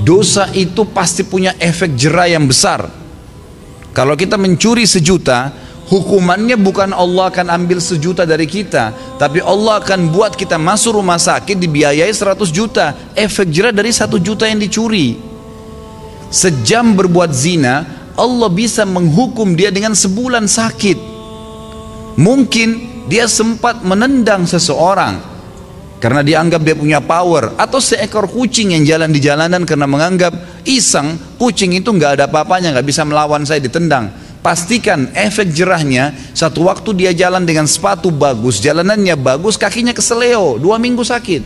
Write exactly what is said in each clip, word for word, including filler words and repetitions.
dosa itu pasti punya efek jera yang besar. Kalau kita mencuri sejuta, hukumannya bukan Allah akan ambil sejuta dari kita, tapi Allah akan buat kita masuk rumah sakit dibiayai seratus juta. Efek jera dari satu juta yang dicuri. Sejam berbuat zina, Allah bisa menghukum dia dengan sebulan sakit. Mungkin dia sempat menendang seseorang karena dianggap dia punya power, atau seekor kucing yang jalan di jalanan karena menganggap iseng, kucing itu nggak ada apa-apanya, nggak bisa melawan saya, ditendang. Pastikan efek jerahnya, satu waktu dia jalan dengan sepatu bagus, jalanannya bagus, kakinya keseleo, dua minggu sakit.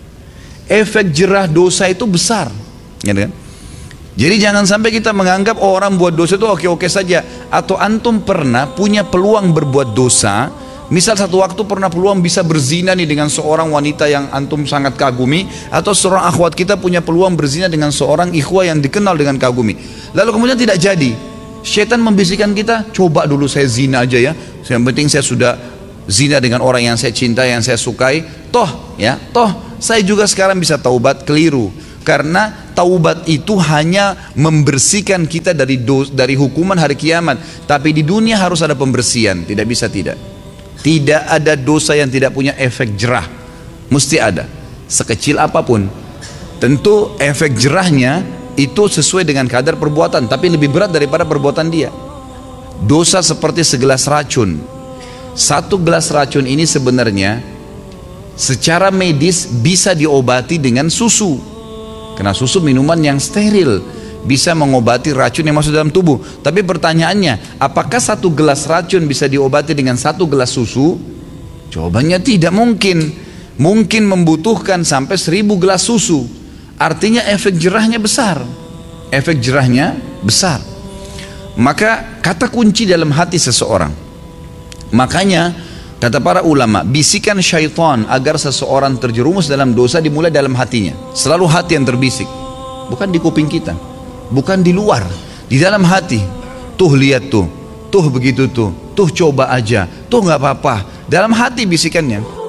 Efek jerah dosa itu besar, gitu kan? Jadi jangan sampai kita menganggap oh, orang buat dosa itu oke-oke saja. Atau antum pernah punya peluang berbuat dosa, misal satu waktu pernah peluang bisa berzina nih dengan seorang wanita yang antum sangat kagumi, atau seorang akhwat kita punya peluang berzina dengan seorang ikhwah yang dikenal dengan kagumi, lalu kemudian tidak jadi. Syaitan membisikkan kita, coba dulu saya zina aja ya, yang penting saya sudah zina dengan orang yang saya cintai, yang saya sukai, toh ya, toh saya juga sekarang bisa taubat. Keliru. Karena taubat itu hanya membersihkan kita dari dos, dari hukuman hari kiamat, tapi di dunia harus ada pembersihan. Tidak bisa tidak. Tidak ada dosa yang tidak punya efek jerah. Mesti ada, sekecil apapun. Tentu efek jerahnya itu sesuai dengan kadar perbuatan, tapi lebih berat daripada perbuatan dia. Dosa seperti segelas racun. Satu gelas racun ini sebenarnya secara medis bisa diobati dengan susu, karena susu minuman yang steril, bisa mengobati racun yang masuk dalam tubuh. Tapi pertanyaannya, apakah satu gelas racun bisa diobati dengan satu gelas susu? Jawabannya tidak mungkin. Mungkin membutuhkan sampai seribu gelas susu. Artinya efek jerahnya besar. Efek jerahnya besar. Maka kata kunci dalam hati seseorang. Makanya kata para ulama, bisikan syaitan agar seseorang terjerumus dalam dosa dimulai dalam hatinya. Selalu hati yang terbisik, bukan di kuping kita, bukan di luar, di dalam hati. Tuh lihat tuh, tuh begitu tuh, tuh coba aja, tuh nggak apa-apa. Dalam hati bisikannya.